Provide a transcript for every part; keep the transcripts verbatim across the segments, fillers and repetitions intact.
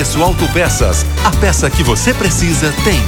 Autopeças, a peça que você precisa tem.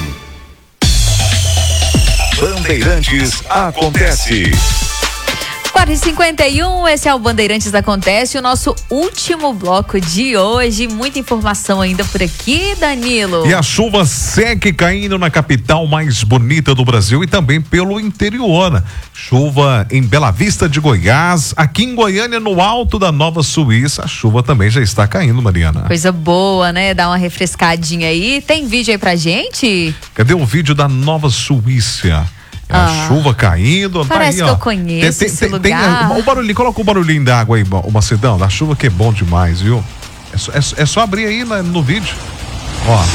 Bandeirantes acontece. quatro e cinquenta e um, esse é o Bandeirantes Acontece, o nosso último bloco de hoje. Muita informação ainda por aqui, Danilo. E a chuva segue caindo na capital mais bonita do Brasil e também pelo interior. Chuva em Bela Vista de Goiás, aqui em Goiânia, no alto da Nova Suíça, a chuva também já está caindo, Mariana. Coisa boa, né? Dá uma refrescadinha aí. Tem vídeo aí pra gente? Cadê o vídeo da Nova Suíça? É a ah, chuva caindo. Parece tá aí, que ó. eu conheço tem, esse tem, lugar. Tem, o barulhinho, coloca o barulhinho da água aí, o Macedão, da chuva, que é bom demais, viu? É só, é, é só abrir aí na, no vídeo. Ó.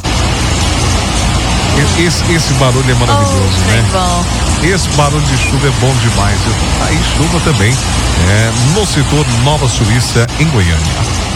Esse, esse barulho é maravilhoso, oh, né? Bom. Esse barulho de chuva é bom demais. Aí chuva também é, no setor Nova Suíça, em Goiânia.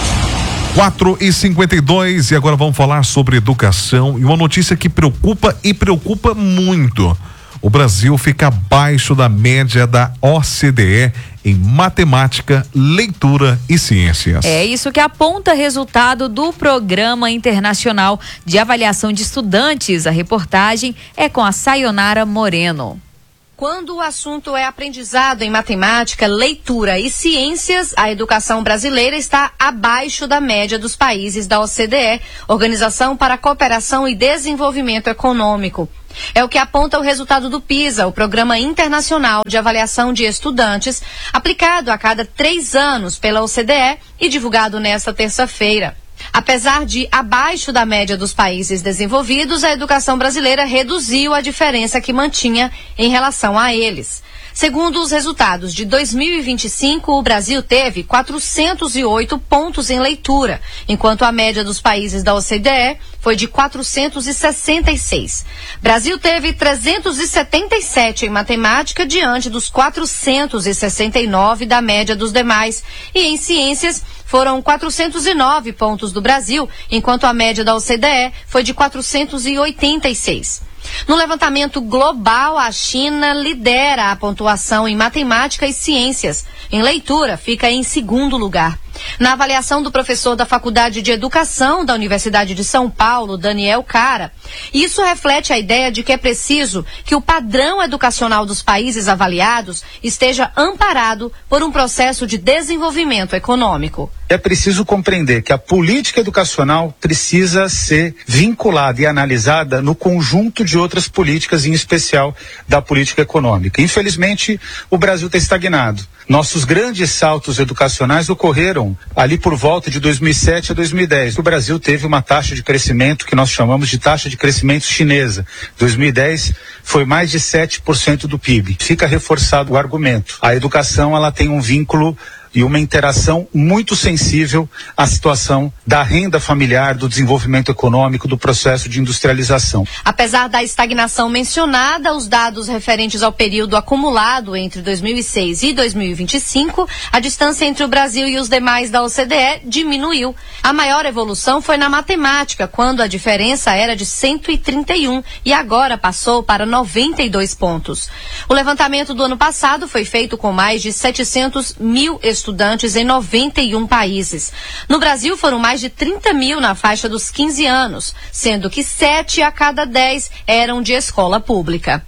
quatro e cinquenta e dois, e agora vamos falar sobre educação e uma notícia que preocupa e preocupa muito. O Brasil fica abaixo da média da O C D E em matemática, leitura e ciências. É isso que aponta resultado do Programa Internacional de Avaliação de Estudantes. A reportagem é com a Sayonara Moreno. Quando o assunto é aprendizado em matemática, leitura e ciências, a educação brasileira está abaixo da média dos países da O C D E, Organização para a Cooperação e Desenvolvimento Econômico. É o que aponta o resultado do PISA, o Programa Internacional de Avaliação de Estudantes, aplicado a cada três anos pela O C D E e divulgado nesta terça-feira. Apesar de abaixo da média dos países desenvolvidos, a educação brasileira reduziu a diferença que mantinha em relação a eles. Segundo os resultados de dois mil e vinte e cinco, o Brasil teve quatrocentos e oito pontos em leitura, enquanto a média dos países da O C D E foi de quatrocentos e sessenta e seis. Brasil teve trezentos e setenta e sete em matemática, diante dos quatrocentos e sessenta e nove da média dos demais. E em ciências, foram quatrocentos e nove pontos do Brasil, enquanto a média da O C D E foi de quatrocentos e oitenta e seis. No levantamento global, a China lidera a pontuação em matemática e ciências. Em leitura, fica em segundo lugar. Na avaliação do professor da Faculdade de Educação da Universidade de São Paulo, Daniel Cara, isso reflete a ideia de que é preciso que o padrão educacional dos países avaliados esteja amparado por um processo de desenvolvimento econômico. É preciso compreender que a política educacional precisa ser vinculada e analisada no conjunto de outras políticas, em especial da política econômica. Infelizmente, o Brasil está estagnado. Nossos grandes saltos educacionais ocorreram ali por volta de dois mil e sete a dois mil e dez. O Brasil teve uma taxa de crescimento que nós chamamos de taxa de crescimento chinesa. dois mil e dez foi mais de sete por cento do P I B. Fica reforçado o argumento. A educação, ela tem um vínculo e uma interação muito sensível à situação da renda familiar, do desenvolvimento econômico, do processo de industrialização. Apesar da estagnação mencionada, os dados referentes ao período acumulado entre dois mil e seis e dois mil e vinte e cinco, a distância entre o Brasil e os demais da O C D E diminuiu. A maior evolução foi na matemática, quando a diferença era de cento e trinta e um e agora passou para noventa e dois pontos. O levantamento do ano passado foi feito com mais de setecentos mil estudantes estudantes em noventa e um países. No Brasil foram mais de trinta mil na faixa dos quinze anos, sendo que sete a cada dez eram de escola pública.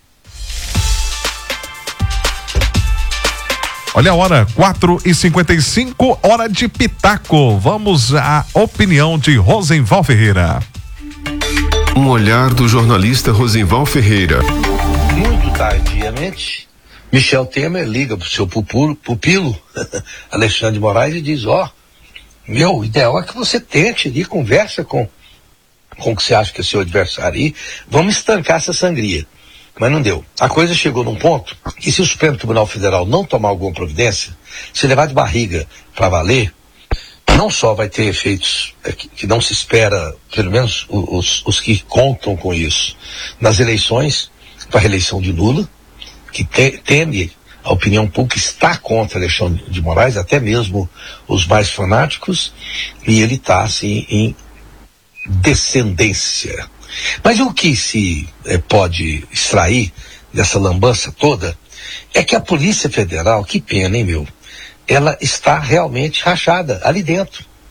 Olha a hora, quatro e cinquenta e cinco, hora de Pitaco. Vamos à opinião de Rosenval Ferreira. Um olhar do jornalista Rosenval Ferreira. Muito tardiamente, Michel Temer liga pro seu pupilo, pupilo Alexandre de Moraes, e diz: ó, oh, meu, o ideal é que você tente ali, conversa com, com o que você acha que é o seu adversário aí, vamos estancar essa sangria. Mas não deu. A coisa chegou num ponto que, se o Supremo Tribunal Federal não tomar alguma providência, se levar de barriga para valer, não só vai ter efeitos é, que, que não se espera, pelo menos os, os que contam com isso, nas eleições, para a reeleição de Lula, que te, teme, a opinião pública está contra Alexandre de Moraes, até mesmo os mais fanáticos, e ele está assim em descendência. Mas o que se eh, pode extrair dessa lambança toda é que a Polícia Federal, que pena, hein, meu, ela está realmente rachada ali dentro.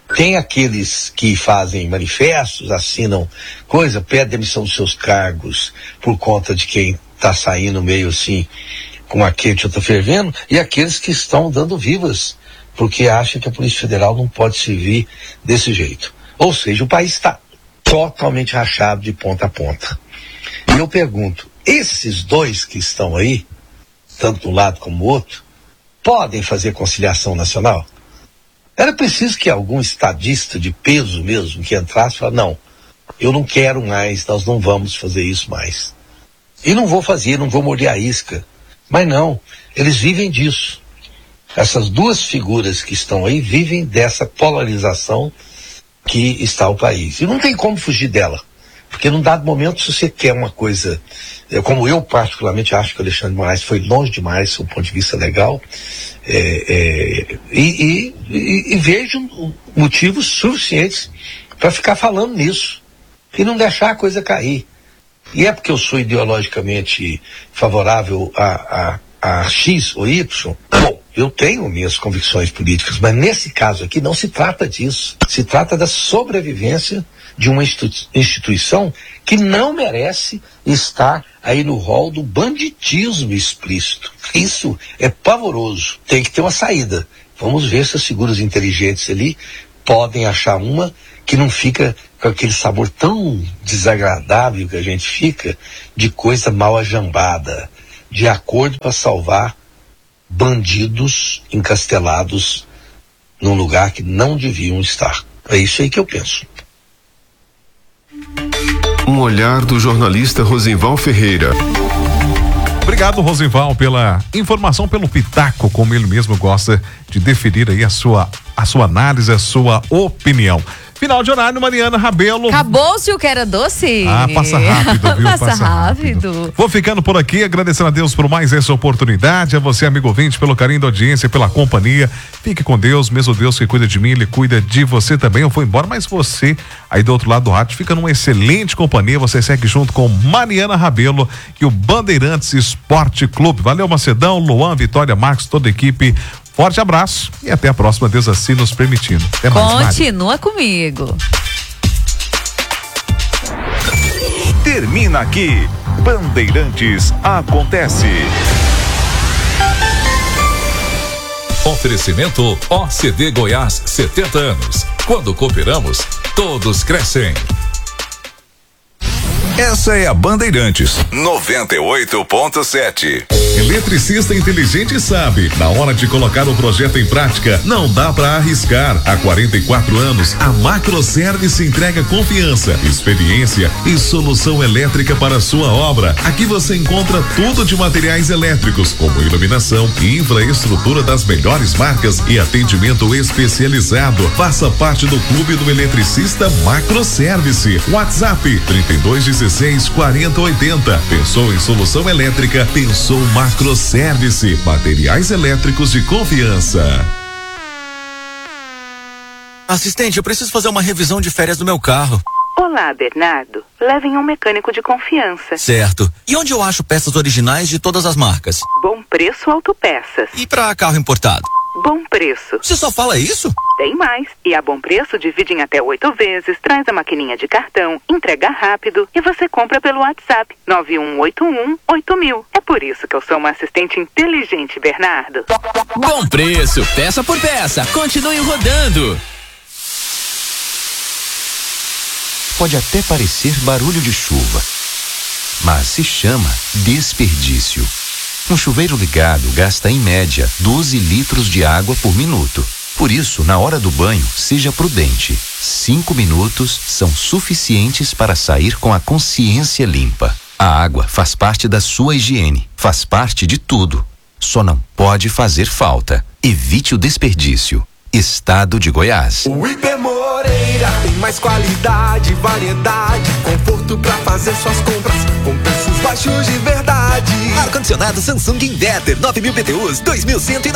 Tem aqueles que fazem manifestos, assinam coisa, pedem demissão dos seus cargos por conta de quem está saindo meio assim, com a quente está fervendo, e aqueles que estão dando vivas, porque acham que a Polícia Federal não pode servir desse jeito. Ou seja, o país está totalmente rachado de ponta a ponta. E eu pergunto, esses dois que estão aí, tanto de um lado como do outro, podem fazer conciliação nacional? Era preciso que algum estadista de peso mesmo que entrasse e falasse, não, eu não quero mais, nós não vamos fazer isso mais. E não vou fazer, não vou morder a isca. Mas não, eles vivem disso. Essas duas figuras que estão aí vivem dessa polarização que está o país. E não tem como fugir dela. Porque num dado momento, se você quer uma coisa, como eu particularmente acho que o Alexandre de Moraes foi longe demais do ponto de vista legal, é, é, e, e, e, e vejo motivos suficientes para ficar falando nisso e não deixar a coisa cair. E é porque eu sou ideologicamente favorável a, a, a X ou Y? Bom, eu tenho minhas convicções políticas, mas nesse caso aqui não se trata disso. Se trata da sobrevivência de uma institu- instituição que não merece estar aí no rol do banditismo explícito. Isso é pavoroso. Tem que ter uma saída. Vamos ver se as figuras inteligentes ali podem achar uma que não fica com aquele sabor tão desagradável que a gente fica de coisa mal ajambada, de acordo para salvar bandidos encastelados num lugar que não deviam estar. É isso aí que eu penso. Um olhar do jornalista Rosenval Ferreira. Obrigado, Rosenval, pela informação, pelo pitaco, como ele mesmo gosta de definir aí a sua, a sua análise, a sua opinião. Final de horário, Mariana Rabelo. Acabou-se o que era doce. Ah, passa rápido, viu? passa, passa rápido. rápido. Vou ficando por aqui, agradecendo a Deus por mais essa oportunidade, a você, amigo ouvinte, pelo carinho da audiência, pela companhia. Fique com Deus, mesmo Deus que cuida de mim, Ele cuida de você também. Eu vou embora, mas você, aí do outro lado do rádio, fica numa excelente companhia. Você segue junto com Mariana Rabelo e o Bandeirantes Esporte Clube. Valeu, Macedão, Luan, Vitória, Marcos, toda a equipe. Forte abraço e até a próxima, Deus assim nos permitindo. Até mais, Continua Mari. Comigo. Termina aqui. Bandeirantes Acontece. Oferecimento O C D Goiás, setenta anos. Quando cooperamos, todos crescem. Essa é a Bandeirantes noventa e oito ponto sete. Eletricista inteligente sabe, na hora de colocar o projeto em prática, não dá para arriscar. Há quarenta e quatro anos, a Macroservice entrega confiança, experiência e solução elétrica para a sua obra. Aqui você encontra tudo de materiais elétricos, como iluminação e infraestrutura das melhores marcas e atendimento especializado. Faça parte do clube do eletricista Macroservice. WhatsApp trinta e dois dezesseis quarenta oitenta. Pensou em solução elétrica? Pensou Macroservice, materiais elétricos de confiança. Assistente, eu preciso fazer uma revisão de férias do meu carro. Olá, Bernardo. Levem um mecânico de confiança. Certo. E onde eu acho peças originais de todas as marcas? Bom Preço Autopeças. E para carro importado? Bom Preço. Você só fala isso? Tem mais. E a Bom Preço divide em até oito vezes, traz a maquininha de cartão, entrega rápido e você compra pelo WhatsApp nove um oito um oito mil. É por isso que eu sou uma assistente inteligente, Bernardo. Bom Preço, peça por peça. Continue rodando. Pode até parecer barulho de chuva, mas se chama desperdício. Um chuveiro ligado gasta, em média, doze litros de água por minuto. Por isso, na hora do banho, seja prudente. Cinco minutos são suficientes para sair com a consciência limpa. A água faz parte da sua higiene, faz parte de tudo. Só não pode fazer falta. Evite o desperdício. Estado de Goiás. O Hiper Moreira tem mais qualidade, variedade, conforto pra fazer suas compras com preços baixos de verdade. Ar-condicionado Samsung Inverter nove mil B T Us dois mil cento e